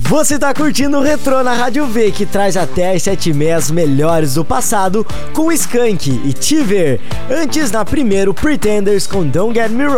Você tá curtindo o Retrô na Rádio V, que traz até às 7h30 as melhores do passado com Skank e Tiver. Antes, na primeiro, Pretenders com Don't Get Me Wrong.